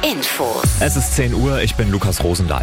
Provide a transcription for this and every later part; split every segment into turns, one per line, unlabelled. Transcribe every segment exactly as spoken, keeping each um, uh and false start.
Infos.
Es ist zehn Uhr, ich bin Lukas Rosendahl.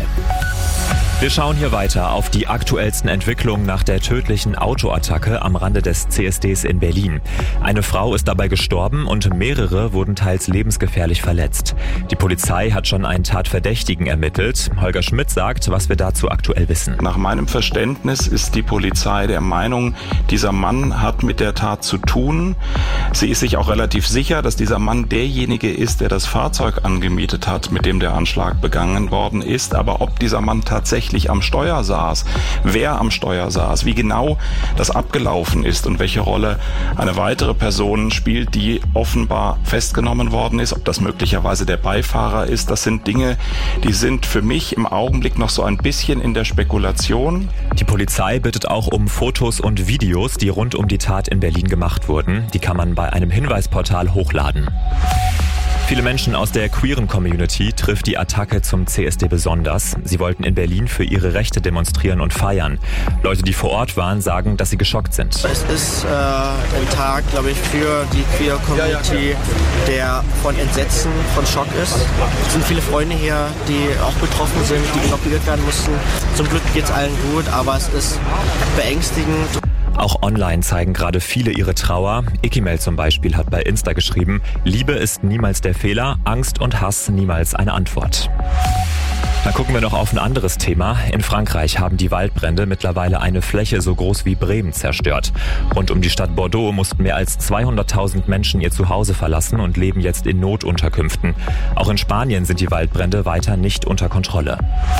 Wir schauen hier weiter auf die aktuellsten Entwicklungen nach der tödlichen Autoattacke am Rande des C S Ds in Berlin. Eine Frau ist dabei gestorben und mehrere wurden teils lebensgefährlich verletzt. Die Polizei hat schon einen Tatverdächtigen ermittelt. Holger Schmidt sagt, was wir dazu aktuell wissen.
Nach meinem Verständnis ist die Polizei der Meinung, dieser Mann hat mit der Tat zu tun. Sie ist sich auch relativ sicher, dass dieser Mann derjenige ist, der das Fahrzeug angemietet hat, mit dem der Anschlag begangen worden ist. Aber ob dieser Mann tatsächlich am Steuer saß, wer am Steuer saß, wie genau das abgelaufen ist und welche Rolle eine weitere Person spielt, die offenbar festgenommen worden ist, ob das möglicherweise der Beifahrer ist, das sind Dinge, die sind für mich im Augenblick noch so ein bisschen in der Spekulation.
Die Polizei bittet auch um Fotos und Videos, die rund um die Tat in Berlin gemacht wurden. Die kann man bei einem Hinweisportal hochladen. Viele Menschen aus der queeren Community trifft die Attacke zum C S D besonders. Sie wollten in Berlin für ihre Rechte demonstrieren und feiern. Leute, die vor Ort waren, sagen, dass sie geschockt sind.
Es ist äh, ein Tag, glaube ich, für die queer Community, der von Entsetzen, von Schock ist. Es sind viele Freunde hier, die auch betroffen sind, die evakuiert werden mussten. Zum Glück geht es allen gut, aber es ist beängstigend.
Auch online zeigen gerade viele ihre Trauer. Ikimel zum Beispiel hat bei Insta geschrieben, Liebe ist niemals der Fehler, Angst und Hass niemals eine Antwort. Dann gucken wir noch auf ein anderes Thema. In Frankreich haben die Waldbrände mittlerweile eine Fläche so groß wie Bremen zerstört. Rund um die Stadt Bordeaux mussten mehr als zweihunderttausend Menschen ihr Zuhause verlassen und leben jetzt in Notunterkünften. Auch in Spanien sind die Waldbrände weiter nicht unter Kontrolle.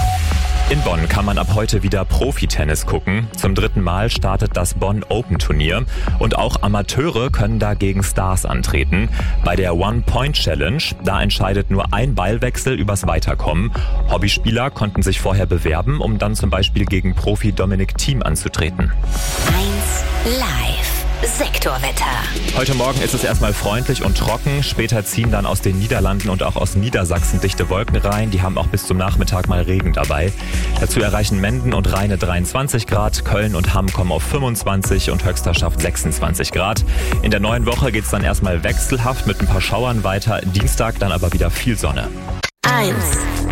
In Bonn kann man ab heute wieder Profi-Tennis gucken. Zum dritten Mal startet das Bonn Open Turnier und auch Amateure können da gegen Stars antreten. Bei der One-Point-Challenge, da entscheidet nur ein Ballwechsel übers Weiterkommen. Hobbyspieler konnten sich vorher bewerben, um dann zum Beispiel gegen Profi Dominik Thiem anzutreten.
eins Live. Sektorwetter.
Heute Morgen ist es erstmal freundlich und trocken. Später ziehen dann aus den Niederlanden und auch aus Niedersachsen dichte Wolken rein. Die haben auch bis zum Nachmittag mal Regen dabei. Dazu erreichen Menden und Rheine dreiundzwanzig Grad. Köln und Hamm kommen auf fünfundzwanzig und Höxter schafft sechsundzwanzig Grad. In der neuen Woche geht es dann erstmal wechselhaft mit ein paar Schauern weiter. Dienstag dann aber wieder viel Sonne.
eins